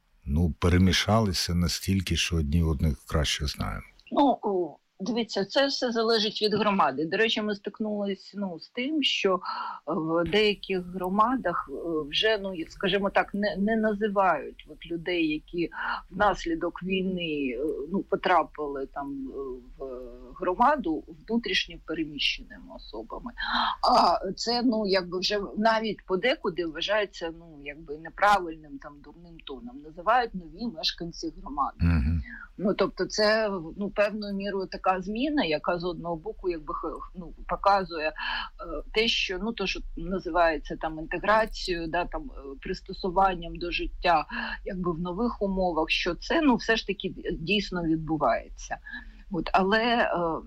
перемішалися настільки, що одні одних краще знаємо? Дивіться, це все залежить від громади. До речі, ми стикнулися з тим, що в деяких громадах вже, скажімо так, не називають людей, які внаслідок війни потрапили там в громаду внутрішньо переміщеними особами. А це, якби вже навіть подекуди вважається, неправильним, там, дурним тоном. Називають нові мешканці громади. Тобто це, певною мірою така зміна, яка з одного боку показує те, що то, що називається там інтеграцією, там пристосуванням до життя, в нових умовах, що це все ж таки дійсно відбувається. Але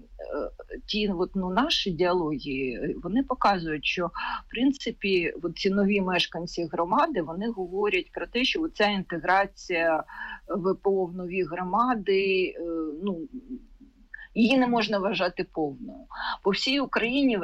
ті наші діалоги, вони показують, що в принципі ці нові мешканці громади, вони говорять про те, що ця інтеграція ВПО в нові громади, її не можна вважати повною. По всій Україні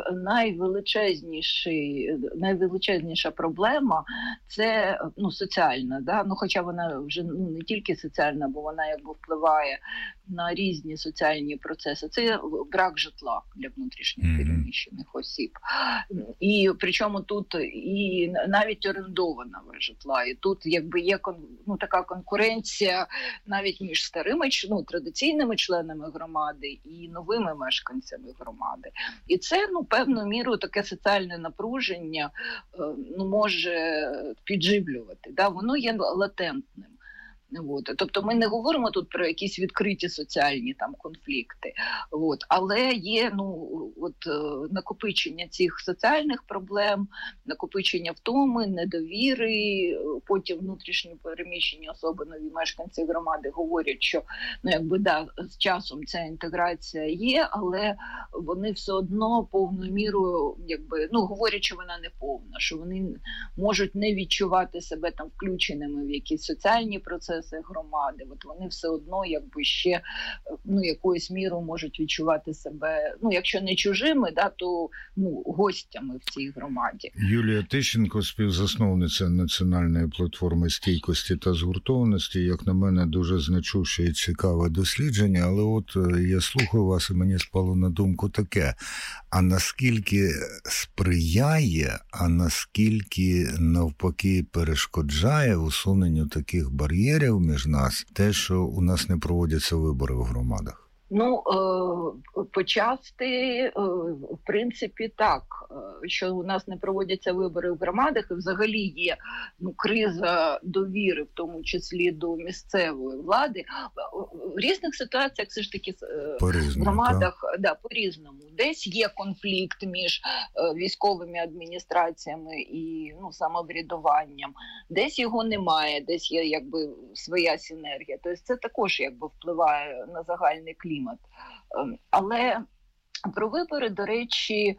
найвеличезніша проблема – це соціальна. Хоча вона вже не тільки соціальна, бо вона впливає на різні соціальні процеси. Це брак житла для внутрішньо переміщених осіб. І причому тут і навіть орендованого житла. І тут є така конкуренція навіть між старими, традиційними членами громади і новими мешканцями громади. І це, певною мірою, таке соціальне напруження може підживлювати. Воно є латентним. Тобто ми не говоримо тут про якісь відкриті соціальні там конфлікти, але є накопичення цих соціальних проблем, накопичення втоми, недовіри, потім внутрішньо переміщені особи, нові мешканці громади говорять, що з часом ця інтеграція є, але вони все одно повною мірою говорять, що вона не повна, що вони можуть не відчувати себе там включеними в якісь соціальні процеси громади. Вони все одно ще якоюсь мірою можуть відчувати себе, якщо не чужими, то гостями в цій громаді. Юлія Тищенко, співзасновниця Національної платформи стійкості та згуртованості, як на мене, дуже значуще і цікаве дослідження, але я слухаю вас і мені спало на думку таке: а наскільки сприяє, а наскільки навпаки перешкоджає усуненню таких бар'єрів між нас те, що у нас не проводяться вибори в громадах? Почасти, в принципі, так, що у нас не проводяться вибори в громадах, і взагалі є криза довіри, в тому числі до місцевої влади. В різних ситуаціях все ж таки в громадах по-різному. Десь є конфлікт між військовими адміністраціями і самоврядуванням, десь його немає, десь є своя синергія. Тобто це також впливає на загальний клімат. Але про вибори, до речі,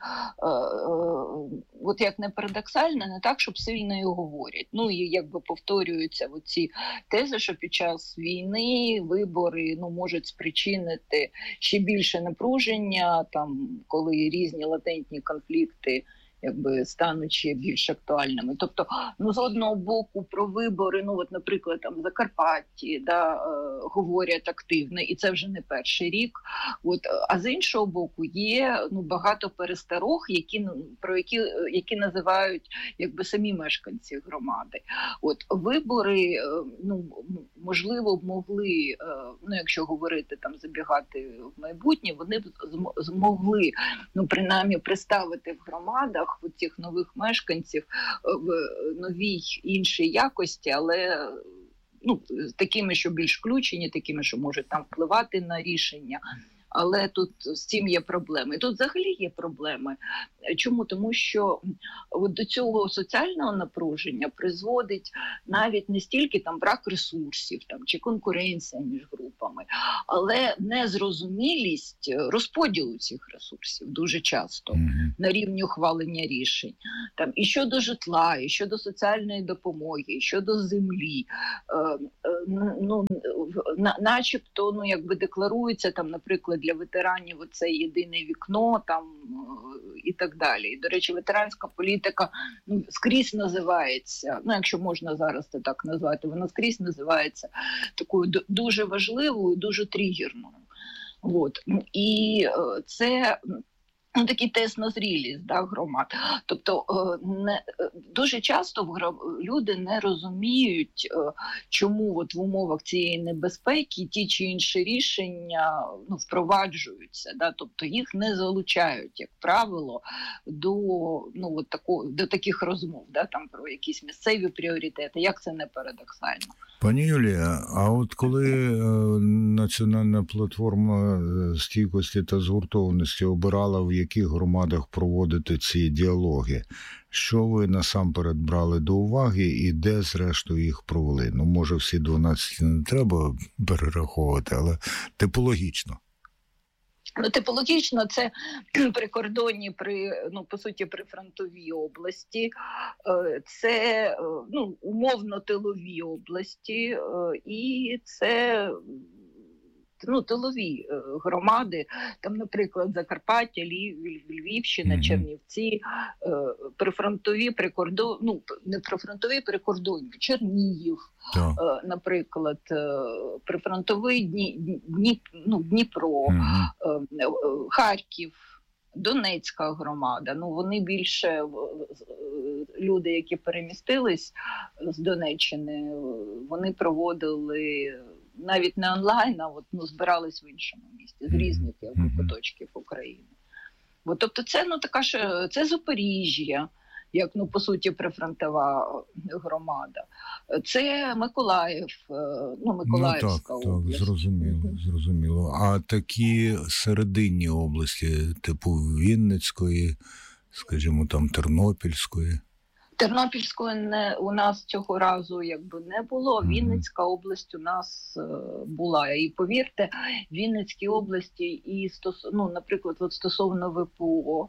як не парадоксально, не так, щоб сильно і говорять. І повторюються ці тези, що під час війни вибори можуть спричинити ще більше напруження, коли різні латентні конфлікти стануть ще більш актуальними. Тобто, з одного боку про вибори, наприклад, в Закарпатті, говорять активно, і це вже не перший рік. А з іншого боку, є багато пересторог, які називають самі мешканці громади. Вибори, можливо, б могли, якщо говорити, забігати в майбутнє, вони б змогли, принаймні, представити в громадах цих нових мешканців в новій іншій якості, але такими, що більш включені, такими, що можуть впливати на рішення. Але тут з цим є проблеми. Тут взагалі є проблеми. Чому? Тому що до цього соціального напруження призводить навіть не стільки брак ресурсів чи конкуренція між групами, але незрозумілість розподілу цих ресурсів дуже часто на рівні ухвалення рішень. І щодо житла, і щодо соціальної допомоги, і щодо землі. Начебто, декларується, наприклад, для ветеранів це єдине вікно і так далі. І, до речі, ветеранська політика скрізь називається, якщо можна зараз це так назвати, вона скрізь називається такою дуже важливою, дуже тригерною. І це такий тест на зрілість громад. Тобто дуже часто люди не розуміють, чому в умовах цієї небезпеки ті чи інші рішення впроваджуються. Тобто їх не залучають, як правило, до таких розмов, про якісь місцеві пріоритети. Як це не парадоксально? Пані Юлія, а коли Національна платформа стійкості та згуртованості обирала, в яких громадах проводити ці діалоги, що ви насамперед брали до уваги і де, зрештою, їх провели? Може, всі 12 не треба перераховувати, але типологічно. Типологічно це прикордонні, по суті, прифронтові області, це умовно тилові області, і це тилові громади, наприклад, Закарпаття, Львівщина, Чернівці, прифронтові, не прифронтові, прикордонні, Чернігів, наприклад, прифронтовий Дніпро, Харків, Донецька громада. Вони більше, люди, які перемістились з Донеччини, вони проводили навіть не онлайн, а збирались в іншому місті, з різних куточків України. Тобто це це Запоріжжя, як, по суті, прифронтова громада. Це Миколаїв, Миколаївська область. Так, зрозуміло. А такі серединні області, типу Вінницької, скажімо, там Тернопільської? Тернопільської у нас цього разу не було. Вінницька область у нас була. І повірте, в Вінницькій області наприклад, стосовно ВПО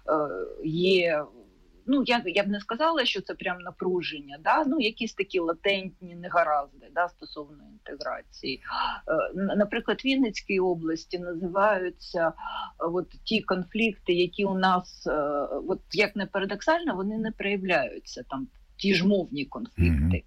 є, я б не сказала, що це прям напруження, якісь такі латентні негаразди, стосовно інтеграції. Наприклад, в Вінницькій області називаються ті конфлікти, які у нас, як не парадоксально, вони не проявляються, там ті ж мовні конфлікти.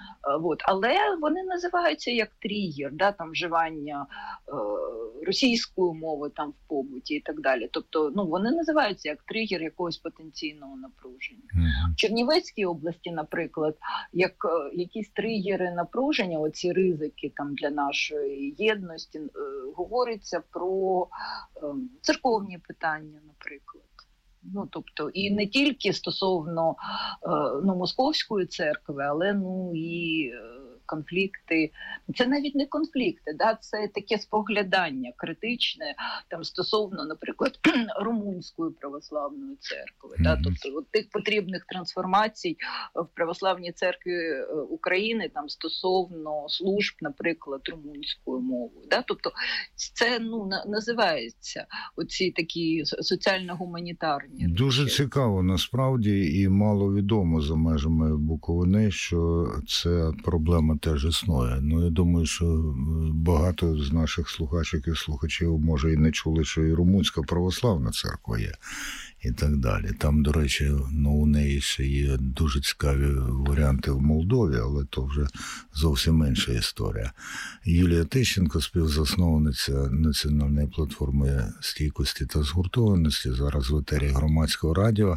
Але вони називаються як тригер, там вживання російської мови там в побуті і так далі. Тобто, вони називаються як тригер якогось потенційного напруження. В Чернівецькій області, наприклад, як якісь тригери напруження, оці ризики там для нашої єдності, говориться про церковні питання, наприклад. Тобто, і не тільки стосовно Московської церкви, але і конфлікти. Це навіть не конфлікти, це таке споглядання критичне там стосовно, наприклад, Румунської православної церкви. Тобто тих потрібних трансформацій в православній церкві України там стосовно служб, наприклад, румунською мовою. Тобто це називається оці такі соціально-гуманітарні. Дуже цікаво насправді і маловідомо за межами Буковини, що це проблема теж існує. Я думаю, що багато з наших слухачок і слухачів, може, і не чули, що і Румунська православна церква є. І так далі. Там, до речі, у неї ще є дуже цікаві варіанти в Молдові, але то вже зовсім інша історія. Юлія Тищенко, співзасновниця Національної платформи стійкості та згуртованості, зараз в етері Громадського радіо.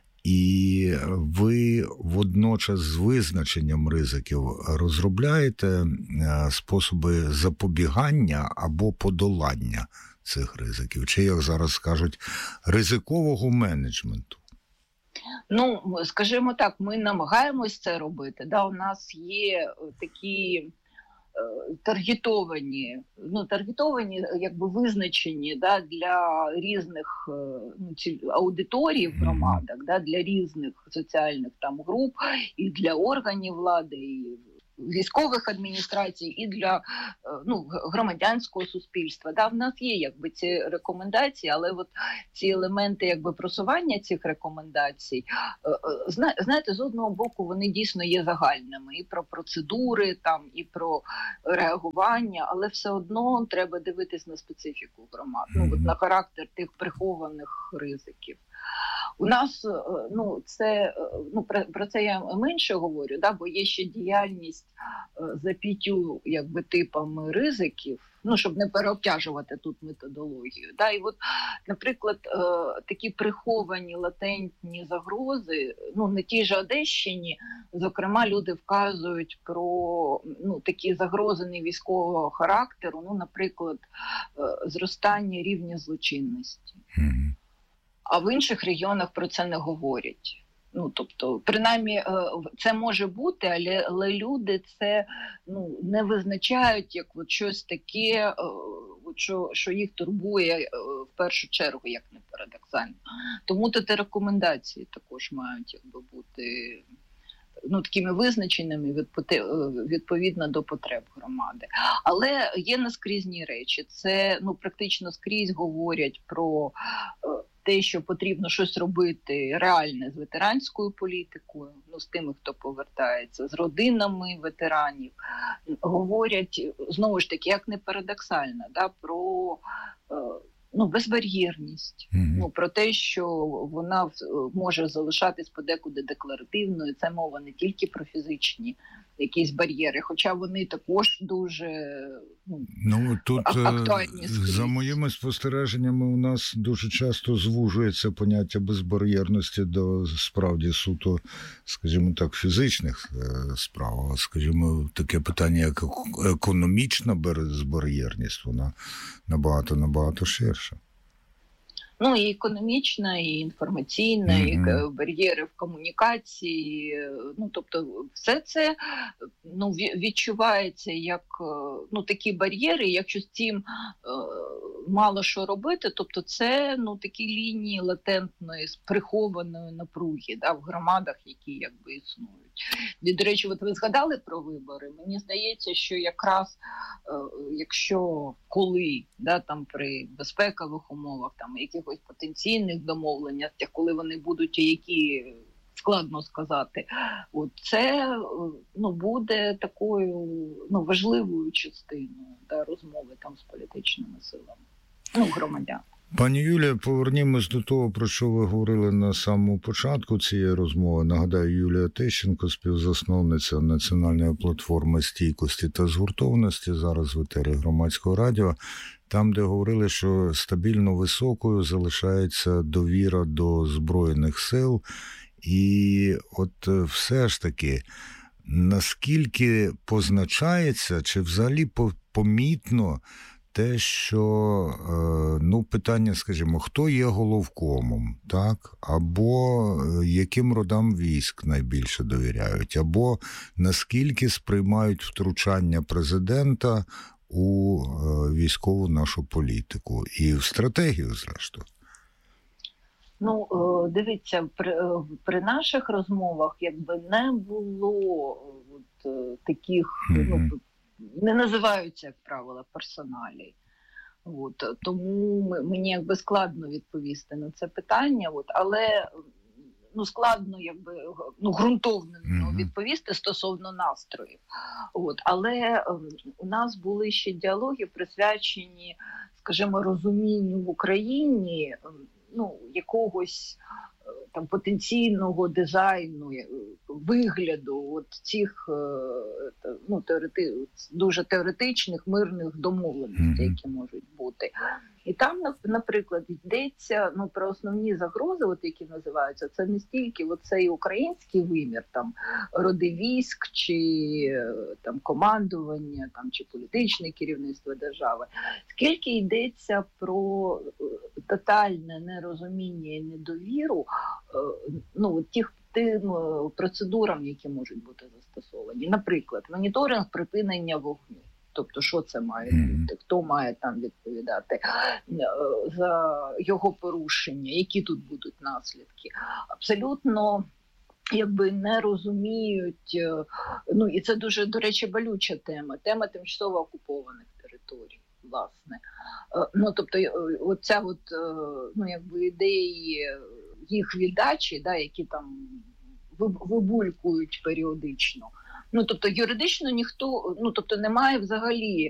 І ви водночас з визначенням ризиків розробляєте способи запобігання або подолання цих ризиків, чи, як зараз кажуть, ризикового менеджменту? Скажімо так, ми намагаємось це робити. У нас є такі таргетовані, визначені для різних аудиторій в громадах, для різних соціальних там груп, і для органів влади, і військових адміністрацій, і для громадянського суспільства. В нас є ці рекомендації, але ці елементи просування цих рекомендацій, знаєте, з одного боку вони дійсно є загальними, і про процедури, і про реагування, але все одно треба дивитись на специфіку громад, на характер тих прихованих ризиків. У нас про це я менше говорю, бо є ще діяльність за 5 типами ризиків, щоб не переобтяжувати тут методологію. І наприклад, такі приховані латентні загрози, на тій же Одещині, зокрема, люди вказують про такі загрози невійськового характеру, наприклад, зростання рівня злочинності. А в інших регіонах про це не говорять. Тобто, принаймні, це може бути, але люди це не визначають як щось таке, що їх турбує в першу чергу, як не парадоксально. Тому тут рекомендації також мають бути такими визначеними відповідно до потреб громади. Але є наскрізні речі. Це практично скрізь говорять про те, що потрібно щось робити реальне з ветеранською політикою, з тими, хто повертається, з родинами ветеранів. Говорять, знову ж таки, як не парадоксально, про безбар'єрність, про те, що вона може залишатись подекуди декларативною. Це мова не тільки про фізичні якісь бар'єри, хоча вони також дуже тут, актуальні. За моїми спостереженнями, у нас дуже часто звужується поняття безбар'єрності до справді суто, скажімо так, фізичних справ. Скажімо, таке питання, як економічна безбар'єрність, вона набагато ширша. Ну, і економічна, і інформаційна, і бар'єри в комунікації. Ну, тобто, все це відчувається як такі бар'єри, якщо з цим мало що робити, тобто це такі лінії латентної, прихованої напруги в громадах, які якби існують. До речі, от ви згадали про вибори. Мені здається, що якраз коли там при безпекових умовах, там якихось потенційних домовленостях, коли вони будуть, які складно сказати, це буде такою важливою частиною розмови там з політичними силами, громадян. Пані Юлія, повернімось до того, про що ви говорили на самому початку цієї розмови. Нагадаю, Юлія Тищенко, співзасновниця Національної платформи стійкості та згуртованості, зараз в етері Громадського радіо, там, де говорили, що стабільно високою залишається довіра до Збройних сил. І от все ж таки, наскільки позначається, чи взагалі помітно те, що, питання, скажімо, хто є головкомом, так? Або яким родам військ найбільше довіряють, або наскільки сприймають втручання президента у військову нашу політику і в стратегію, зрештою. Дивіться, при наших розмовах якби не було таких, не називаються, як правило, персоналі. Тому мені якби складно відповісти на це питання, але складно ґрунтовно відповісти стосовно настроїв. Але у нас були ще діалоги, присвячені, скажімо, розумінню в Україні якогось там потенційного дизайну, вигляду цих дуже теоретичних мирних домовленостей, які можуть бути. І там, наприклад, йдеться про основні загрози, які називаються, це не стільки цей український вимір, там роди військ, чи там командування, там чи політичне керівництво держави, скільки йдеться про тотальне нерозуміння і недовіру тим процедурам, які можуть бути застосовані. Наприклад, моніторинг припинення вогню. Тобто, що це має бути, хто має там відповідати за його порушення, які тут будуть наслідки. Абсолютно не розуміють, і це дуже, до речі, болюча тема тимчасово окупованих територій, власне. Тобто, оця ідеї їх віддачі, які там вибулькують періодично. Тобто юридично ніхто, немає взагалі